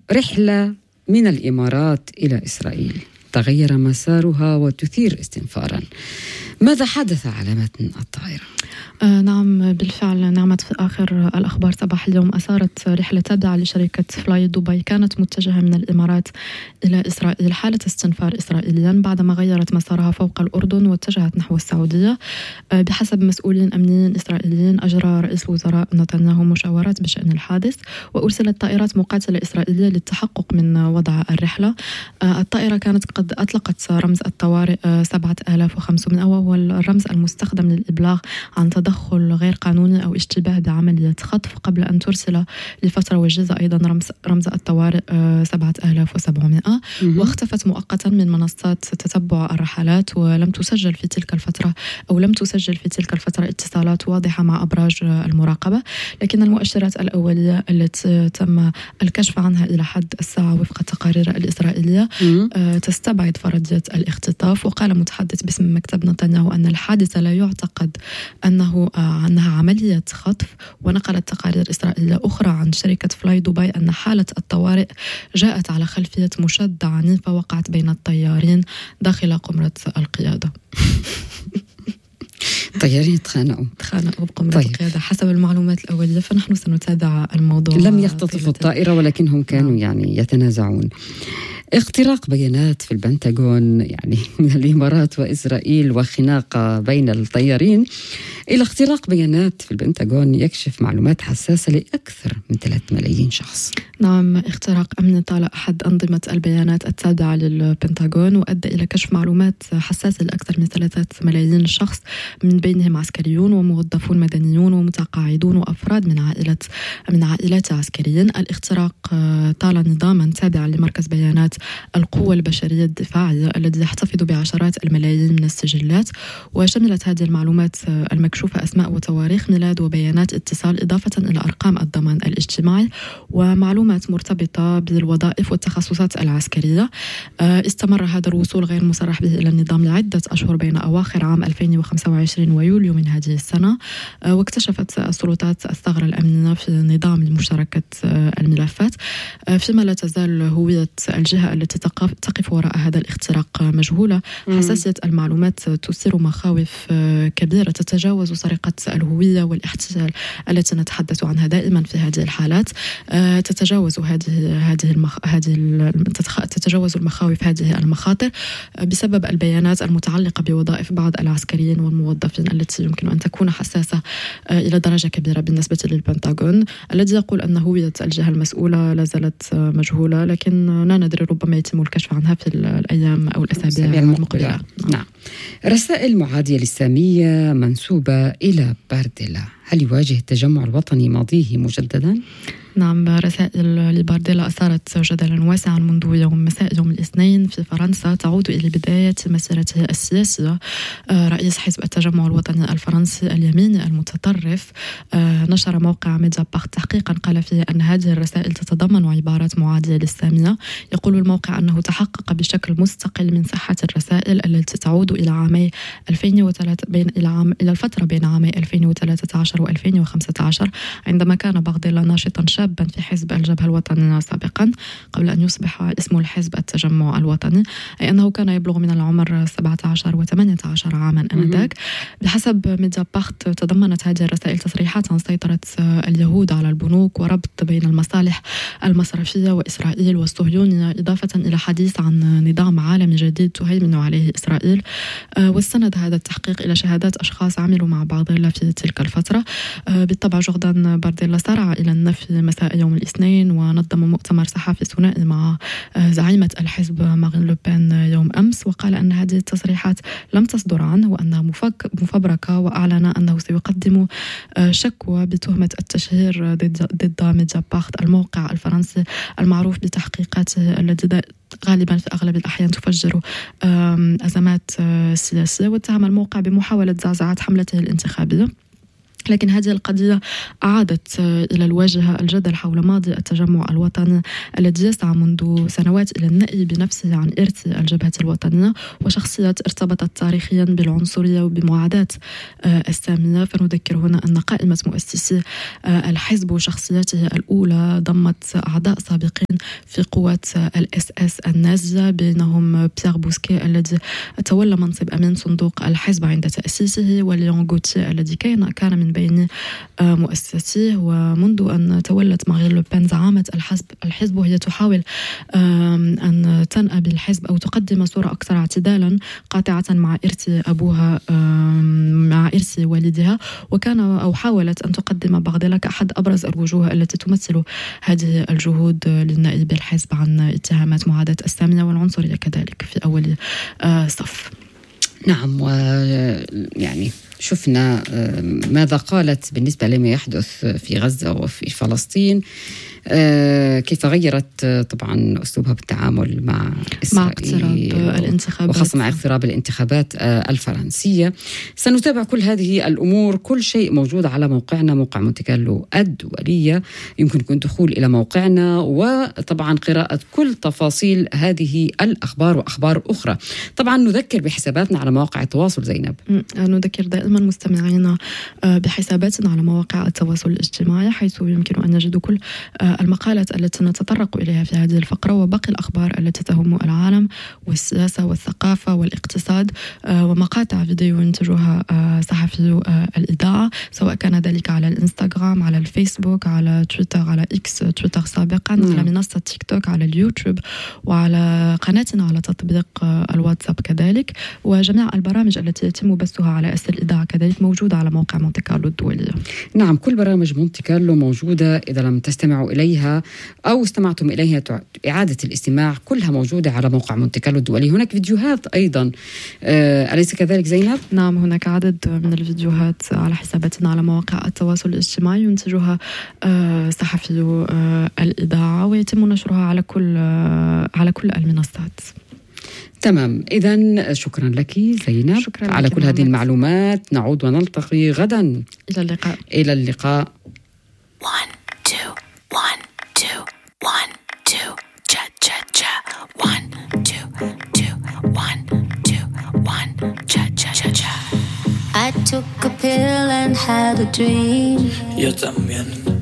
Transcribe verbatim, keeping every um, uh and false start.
رحلة من الإمارات إلى إسرائيل تغير مسارها وتثير استنفارا. ماذا حدث على متن الطائرة؟ آه نعم بالفعل نعمت في آخر الأخبار صباح اليوم أثارت رحلة تابعة لشركة فلاي دبي كانت متجهة من الإمارات إلى إسرائيل حالة استنفار إسرائيليا بعدما غيرت مسارها فوق الأردن واتجهت نحو السعودية. آه بحسب مسؤولين أمنيين إسرائيليين أجرى رئيس الوزراء نتنياهو مشاورات بشأن الحادث وأرسلت طائرات مقاتلة إسرائيلية للتحقق من وضع الرحلة. آه الطائرة كانت قد أطلقت رمز الطوارئ آه سبعة آلاف وخمسمائة وهو الرمز المستخدم للإبلاغ عن تدخل غير قانوني أو اشتباه بعملية خطف قبل أن ترسل لفترة وجيزة أيضا رمز, رمز الطوارئ سبعة آلاف وسبعمائة واختفت مؤقتا من منصات تتبع الرحلات ولم تسجل في تلك الفترة أو لم تسجل في تلك الفترة اتصالات واضحة مع أبراج المراقبة. لكن المؤشرات الأولية التي تم الكشف عنها إلى حد الساعة وفق التقارير الإسرائيلية تستبعد فرضية الاختطاف. وقال متحدث باسم مكتب نتنياهو أن الحادثة لا يعتقد أنه أنها عملية خطف. ونقلت تقارير إسرائيلية أخرى عن شركة فلاي دبي أن حالة الطوارئ جاءت على خلفية مشادة عنيفة وقعت بين الطيارين داخل قمرة القيادة. طيارين تخانقوا تخانقوا بقمرة طيب. القيادة حسب المعلومات الأولية، فنحن سنتابع الموضوع. لم يختطفوا الطائرة ولكنهم كانوا نعم. يعني يتنازعون. اختراق بيانات في البنتاغون يعني من الإمارات وإسرائيل وخناقة بين الطيارين إلى اختراق بيانات في البنتاغون يكشف معلومات حساسة لأكثر من ثلاثة ملايين شخص. نعم، اختراق أمني طال أحد أنظمة البيانات التابعة للبنتاغون وأدى إلى كشف معلومات حساسة لأكثر من ثلاثة ملايين شخص من بينهم عسكريون وموظفون مدنيون ومتقاعدون وأفراد من عائلة من عائلات عسكريين. الاختراق طال نظاما تابعا لمركز بيانات القوة البشرية الدفاعية الذي يحتفظ بعشرات الملايين من السجلات، وشملت هذه المعلومات المكشوفة أسماء وتواريخ ميلاد وبيانات اتصال إضافة إلى أرقام الضمان الاجتماعي ومعلومات مرتبطة بالوظائف والتخصصات العسكرية. استمر هذا الوصول غير مصرح به إلى النظام لعدة أشهر بين أواخر عام ألفين وخمسة وعشرين ويوليو من هذه السنة، واكتشفت السلطات الثغرة الأمنية في نظام مشاركة الملفات، فيما لا تزال هوية الجهة التي تقف وراء هذا الاختراق مجهولة. حساسية المعلومات تثير مخاوف كبيرة تتجاوز سرقة الهوية والاحتيال التي نتحدث عنها دائما في هذه الحالات، تتجاوز هذه هذه المخ... هذه تتجاوز المخاوف هذه المخاطر بسبب البيانات المتعلقة بوظائف بعض العسكريين والموظفين التي يمكن أن تكون حساسة إلى درجة كبيرة بالنسبة للبنتاغون الذي يقول أن هوية الجهة المسؤولة لا زالت مجهولة، لكن لا ندري ربما يتم الكشف عنها في الأيام أو الأسابيع المقبلة. نعم. نعم. رسائل معادية للسامية منسوبة إلى بارديلا، هل يواجه التجمع الوطني ماضيه مجددا؟ نعم، رسائل لبارديلا أثارت جدلا واسعا منذ يوم مساء يوم الاثنين في فرنسا تعود إلى بداية مسيرته السياسية. رئيس حزب التجمع الوطني الفرنسي اليميني المتطرف نشر موقع ميديابارت تحقيقا قال فيه أن هذه الرسائل تتضمن عبارات معادية للسامية. يقول الموقع أنه تحقق بشكل مستقل من صحة الرسائل التي تعود إلى عامي ألفين وثلاثة بين إلى عام إلى الفترة بين عامي ألفين وثلاثة عشر وألفين وخمسة عشر عندما كان بارديلا ناشطا شابا في حزب الجبهة الوطنية سابقا قبل أن يصبح اسمه الحزب التجمع الوطني، أي أنه كان يبلغ من العمر سبعة عشر وثمانية عشر عاما آنذاك. بحسب ميديابارت تضمنت هذه الرسائل تصريحات عن سيطرة اليهود على البنوك وربط بين المصالح المصرفية وإسرائيل والصهيونية، إضافة إلى حديث عن نظام عالمي جديد تهيمن عليه إسرائيل. واستند هذا التحقيق إلى شهادات أشخاص عملوا مع بارديلا في تلك الفترة. بالطبع جوردان بارديلا سارع إلى النفي مساء يوم الاثنين ونظم مؤتمر صحفي ثنائي مع زعيمة الحزب مارين لوبين يوم أمس، وقال أن هذه التصريحات لم تصدر عنه وأنها مفبركة، وأعلن أنه سيقدم شكوى بتهمة التشهير ضد ميديابارت الموقع الفرنسي المعروف بتحقيقاته التي غالبا في أغلب الأحيان تفجر أزمات سياسية. واتهم الموقع بمحاولة زعزعة حملته الانتخابية. لكن هذه القضية أعادت إلى الواجهة الجدل حول ماضي التجمع الوطني الذي يسعى منذ سنوات إلى النأي بنفسه عن إرث الجبهة الوطنية وشخصية ارتبطت تاريخيا بالعنصرية وبمعاداة السامية. فنذكر هنا أن قائمة مؤسسي الحزب وشخصيته الأولى ضمت أعضاء سابقين في قوات الإس إس النازية، بينهم بيير بوسكي الذي تولى منصب أمين صندوق الحزب عند تأسيسه، وليون غوتي الذي كان كان من بين مؤسسيه. ومنذ أن تولت مارين لو بين زعامة الحزب الحزب وهي تحاول أن تنأى بالحزب أو تقدم صورة أكثر اعتدالا قاطعة مع إرث أبوها مع إرث والدها، وكان أو حاولت أن تقدم باغديلا كأحد أبرز الوجوه التي تمثل هذه الجهود للنأي بالحزب عن اتهامات معاداة السامية والعنصرية كذلك في أول صف. نعم، ويعني شفنا ماذا قالت بالنسبة لما يحدث في غزة وفي فلسطين، كيف غيرت طبعا أسلوبها بالتعامل مع إسرائيل مع اقتراب الانتخابات وخاصة مع اقتراب الانتخابات الفرنسية. سنتابع كل هذه الأمور، كل شيء موجود على موقعنا، موقع مونتي كارلو الدولية. يمكنكم الدخول إلى موقعنا وطبعا قراءة كل تفاصيل هذه الأخبار وأخبار أخرى. طبعا نذكر بحساباتنا على مواقع التواصل. زينب، نذكر دائما مستمعينا بحساباتنا على مواقع التواصل الاجتماعي، حيث يمكن أن يجدوا كل المقالات التي نتطرق إليها في هذه الفقرة وباقي الأخبار التي تهم العالم والسياسة والثقافة والاقتصاد، ومقاطع فيديو ينتجها صحفي الإذاعة، سواء كان ذلك على الإنستغرام، على الفيسبوك، على تويتر، على إكس تويتر سابقا، م. على منصة تيك توك، على اليوتيوب، وعلى قناتنا على تطبيق الواتساب كذلك. وجميع البرامج التي يتم بثها على أثر الإذاعة كذلك موجودة على موقع مونتي كارلو الدولية. نعم، كل برامج مونتي كارلو موجودة، إذا لم تستمعوا إليها أو استمعتم إليها إعادة الاستماع كلها موجودة على موقع مونتي كارلو الدولي. هناك فيديوهات أيضا، آه أليس كذلك زينب؟ نعم، هناك عدد من الفيديوهات على حساباتنا على مواقع التواصل الاجتماعي ينتجها آه صحفي آه الإذاعة، ويتم نشرها على كل آه على كل المنصات. تمام، إذن شكرا لك زينب شكرا على كل هذه المعلومات. نعود ونلتقي غدا. إلى اللقاء. إلى اللقاء. One, two, one, two, one, two, cha cha cha. One, two, two, one, two, one, cha cha cha cha. I took a pill and had a dream. Yo también.